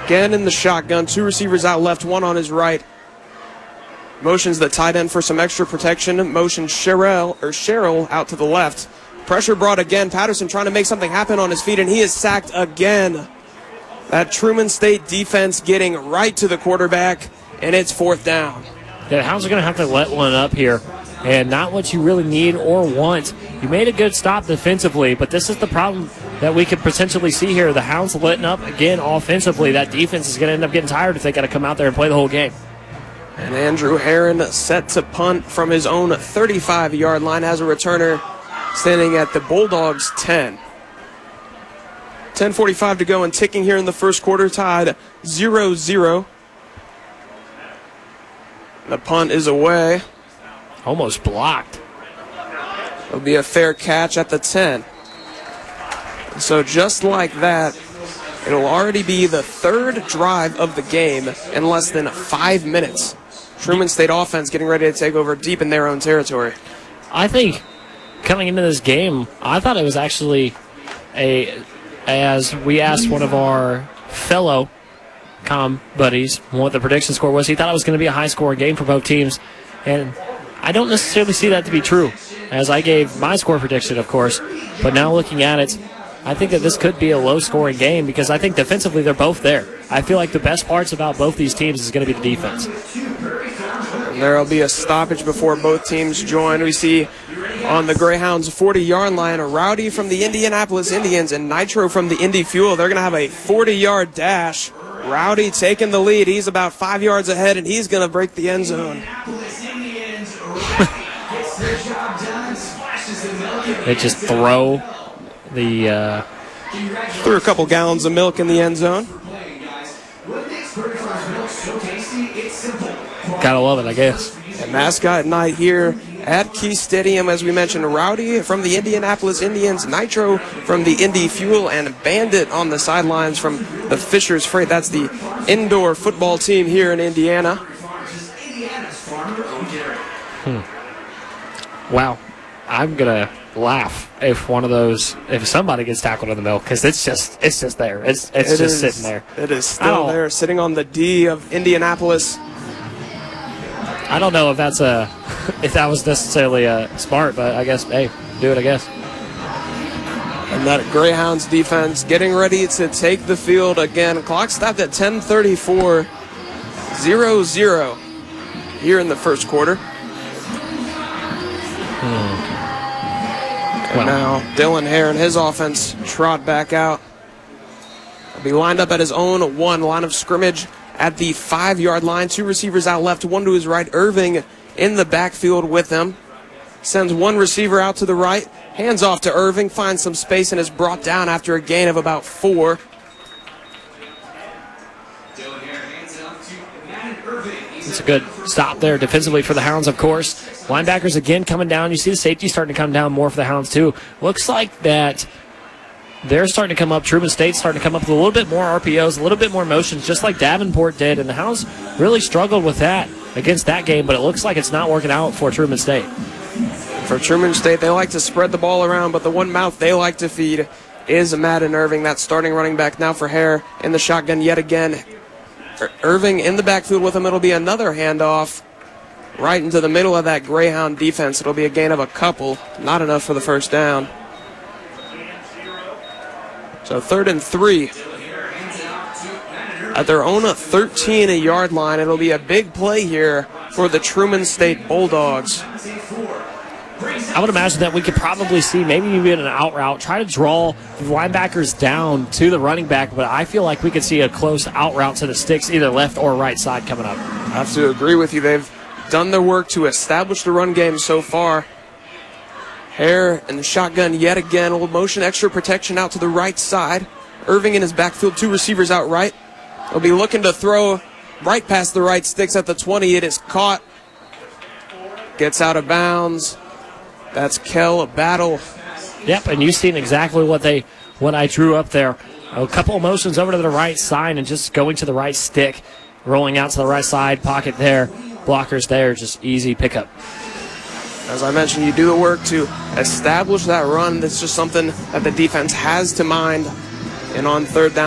Again in the shotgun, 2 receivers out left, 1 on his right. Motions the tight end for some extra protection. Motions Sherrill out to the left. Pressure brought again. Patterson trying to make something happen on his feet, and he is sacked again. That Truman State defense getting right to the quarterback, and it's 4th down. Yeah, the Hounds are going to have to let one up here, and not what you really need or want. You made a good stop defensively, but this is the problem that we could potentially see here. The Hounds letting up again offensively. That defense is going to end up getting tired if they got to come out there and play the whole game. And Andrew Herron set to punt from his own 35-yard line as a returner, standing at the Bulldogs' 10. 10:45 to go and ticking here in the first quarter, tied 0-0. The punt is away. Almost blocked. It'll be a fair catch at the 10. So just like that, it'll already be the 3rd drive of the game in less than 5 minutes. Truman State offense getting ready to take over deep in their own territory. I think coming into this game, I thought it was actually as we asked one of our fellow buddies what the prediction score was, he thought it was going to be a high-scoring game for both teams. And I don't necessarily see that to be true, as I gave my score prediction, of course. But now looking at it, I think that this could be a low-scoring game because I think defensively they're both there. I feel like the best parts about both these teams is going to be the defense. And there will be a stoppage before both teams join. We see on the Greyhounds 40-yard line, Rowdy from the Indianapolis Indians and Nitro from the Indy Fuel. They're going to have a 40-yard dash. Rowdy taking the lead. He's about 5 yards ahead, and he's going to break the end zone. They just throw the... Threw a couple gallons of milk in the end zone. Gotta love it, I guess. And mascot night here at Key Stadium, as we mentioned, Rowdy from the Indianapolis Indians, Nitro from the Indy Fuel, and Bandit on the sidelines from the Fisher's Freight. That's the indoor football team here in Indiana. Wow. I'm going to laugh if somebody gets tackled in the middle, because it's just there. It's just sitting there. It is still there, sitting on the D of Indianapolis. I don't know if if that was necessarily smart, but I guess, hey, do it, I guess. And that Greyhounds defense getting ready to take the field again. Clock stopped at 10:34, 0-0 here in the first quarter. And now Dylan Hare and his offense trot back out. He'll be lined up at his own 1 line of scrimmage at the 5-yard line. 2 receivers out left, 1 to his right. Irving in the backfield with him. Sends 1 receiver out to the right. Hands off to Irving, finds some space, and is brought down after a gain of about 4. It's a good stop there defensively for the Hounds, of course. Linebackers again coming down. You see the safety starting to come down more for the Hounds, too. Looks like that they're starting to come up. Truman State's starting to come up with a little bit more RPOs, a little bit more motions, just like Davenport did. And the Hounds really struggled with that against that game, but it looks like it's not working out for Truman State. For Truman State, they like to spread the ball around, but the one mouth they like to feed is Madden Irving. That starting running back now for Hare in the shotgun yet again. Irving in the backfield with him. It'll be another handoff right into the middle of that Greyhound defense. It'll be a gain of a couple. Not enough for the first down. So 3rd and 3. At their own 13-yard line, it'll be a big play here for the Truman State Bulldogs. I would imagine that we could probably see maybe even an out route, try to draw the linebackers down to the running back, but I feel like we could see a close out route to the sticks, either left or right side coming up. I have to agree with you. They've done their work to establish the run game so far. Hare in the shotgun yet again. Will motion extra protection out to the right side. Irving in his backfield, 2 receivers out right. He'll be looking to throw right past the right sticks at the 20. It is caught. Gets out of bounds. That's Kell Battle. Yep, and you've seen exactly what I drew up there. A couple of motions over to the right side and just going to the right stick, rolling out to the right side, pocket there, blockers there, just easy pickup. As I mentioned, you do the work to establish that run. That's just something that the defense has to mind. And on 3rd down,